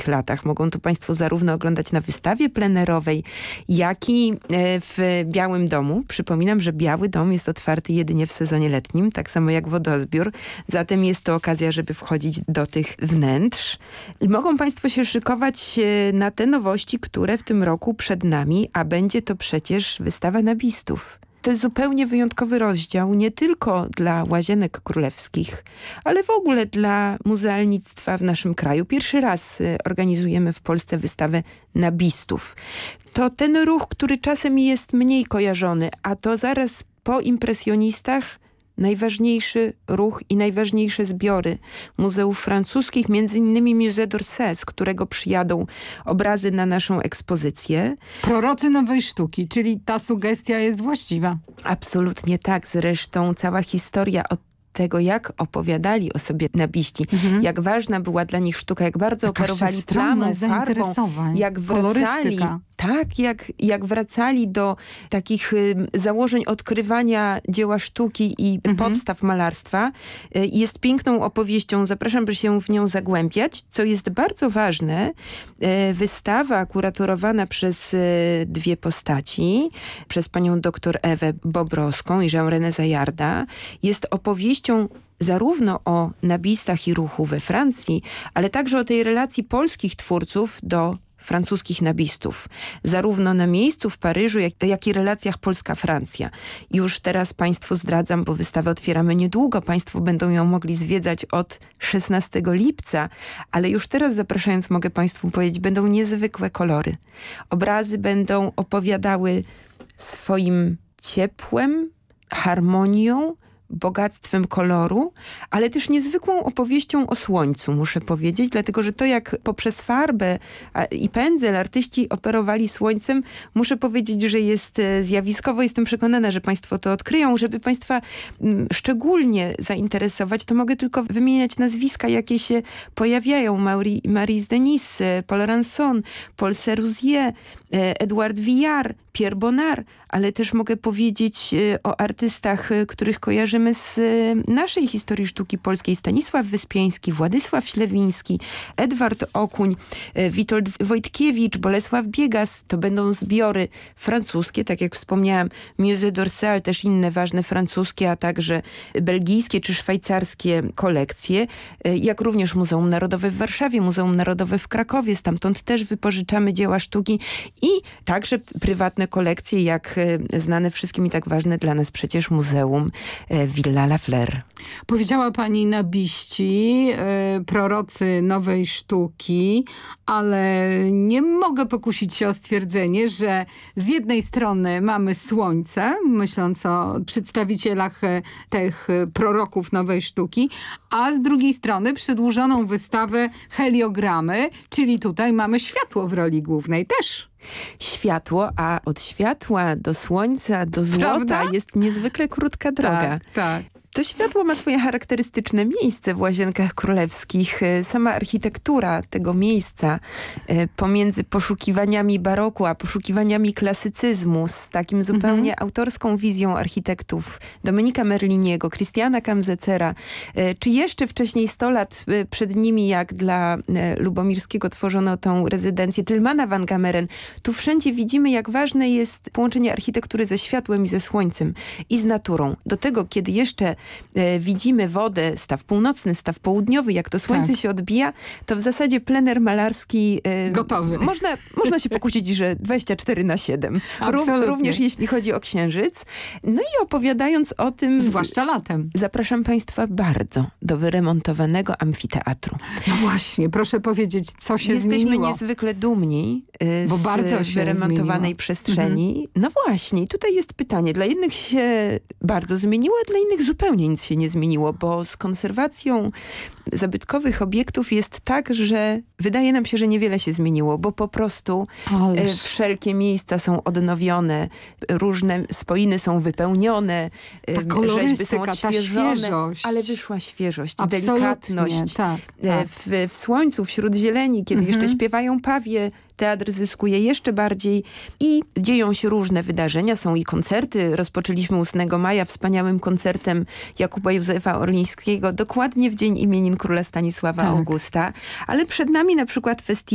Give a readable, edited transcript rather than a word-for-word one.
najbliższych latach. Mogą to państwo zarówno oglądać na wystawie plenerowej, jak i w Białym Domu. Przypominam, że Biały Dom jest otwarty jedynie w sezonie letnim, tak samo jak wodozbiór. Zatem jest to okazja, żeby wchodzić do tych wnętrz. I mogą państwo się szykować na te nowości, które w tym roku przed nami, a będzie to przecież wystawa nabistów. To jest zupełnie wyjątkowy rozdział, nie tylko dla Łazienek Królewskich, ale w ogóle dla muzealnictwa w naszym kraju. Pierwszy raz organizujemy w Polsce wystawę nabistów. To ten ruch, który czasem jest mniej kojarzony, a to zaraz po impresjonistach najważniejszy ruch i najważniejsze zbiory muzeów francuskich, między innymi Musée d'Orsay, z którego przyjadą obrazy na naszą ekspozycję. Prorocy nowej sztuki, czyli ta sugestia jest właściwa. Absolutnie tak. Zresztą cała historia od tego, jak opowiadali o sobie nabiści, jak ważna była dla nich sztuka, jak bardzo operowali plamą, farbą, jak wracali, jak wracali do takich założeń odkrywania dzieła sztuki i podstaw malarstwa. Jest piękną opowieścią, zapraszam, by się w nią zagłębiać. Co jest bardzo ważne, wystawa kuratorowana przez dwie postaci, przez panią doktor Ewę Bobrowską i Jean-René Zayarda, jest opowieścią zarówno o nabistach i ruchu we Francji, ale także o tej relacji polskich twórców do francuskich nabistów. Zarówno na miejscu w Paryżu, jak i relacjach Polska-Francja. Już teraz państwu zdradzam, bo wystawę otwieramy niedługo. Państwo będą ją mogli zwiedzać od 16 lipca, ale już teraz zapraszając mogę państwu powiedzieć, będą niezwykłe kolory. Obrazy będą opowiadały swoim ciepłem, harmonią, bogactwem koloru, ale też niezwykłą opowieścią o słońcu, muszę powiedzieć, dlatego że to jak poprzez farbę i pędzel artyści operowali słońcem, muszę powiedzieć, że jest zjawiskowo. Jestem przekonana, że państwo to odkryją. Żeby państwa szczególnie zainteresować, to mogę tylko wymieniać nazwiska, jakie się pojawiają. Maurice Denis, Paul Ranson, Paul Seruzier, Edouard Vuillard, Pierre Bonnard, ale też mogę powiedzieć o artystach, których kojarzymy z naszej historii sztuki polskiej. Stanisław Wyspiański, Władysław Ślewiński, Edward Okuń, Witold Wojtkiewicz, Bolesław Biegas. To będą zbiory francuskie, tak jak wspomniałam, Musée d'Orsay, ale też inne ważne francuskie, a także belgijskie czy szwajcarskie kolekcje, jak również Muzeum Narodowe w Warszawie, Muzeum Narodowe w Krakowie. Stamtąd też wypożyczamy dzieła sztuki i także prywatne kolekcje, jak znane wszystkim i tak ważne dla nas przecież Muzeum Villa Lafleur. Powiedziała pani nabiści, prorocy nowej sztuki, ale nie mogę pokusić się o stwierdzenie, że z jednej strony mamy słońce, myśląc o przedstawicielach tych proroków nowej sztuki, a z drugiej strony przedłużoną wystawę heliogramy, czyli tutaj mamy światło w roli głównej też. Światło, a od światła do słońca, do złota, prawda? Jest niezwykle krótka droga. Tak, tak. To światło ma swoje charakterystyczne miejsce w Łazienkach Królewskich. Sama architektura tego miejsca pomiędzy poszukiwaniami baroku, a poszukiwaniami klasycyzmu z takim zupełnie autorską wizją architektów Dominika Merliniego, Christiana Kamzecera, czy jeszcze wcześniej 100 lat przed nimi, jak dla Lubomirskiego tworzono tą rezydencję Tillmana van Gameren. Tu wszędzie widzimy, jak ważne jest połączenie architektury ze światłem i ze słońcem i z naturą. Do tego, kiedy jeszcze widzimy wodę, staw północny, staw południowy, jak to słońce się odbija, to w zasadzie plener malarski gotowy. Można się pokłócić, że 24/7. Również jeśli chodzi o Księżyc. No i opowiadając o tym... Zwłaszcza latem. Zapraszam państwa bardzo do wyremontowanego amfiteatru. No właśnie, proszę powiedzieć, co się zmieniło. Jesteśmy niezwykle dumni z wyremontowanej przestrzeni. No właśnie, tutaj jest pytanie. Dla jednych się bardzo zmieniło, a dla innych zupełnie nic się nie zmieniło, bo z konserwacją zabytkowych obiektów jest tak, że wydaje nam się, że niewiele się zmieniło, bo po prostu wszelkie miejsca są odnowione, różne spoiny są wypełnione, rzeźby są odświeżone, ale wyszła świeżość, delikatność. Tak. W słońcu, wśród zieleni, kiedy jeszcze śpiewają pawie, teatr zyskuje jeszcze bardziej i dzieją się różne wydarzenia. Są i koncerty. Rozpoczęliśmy 8 maja wspaniałym koncertem Jakuba Józefa Orlińskiego, dokładnie w dzień imienin króla Stanisława Augusta. Ale przed nami na przykład festiwal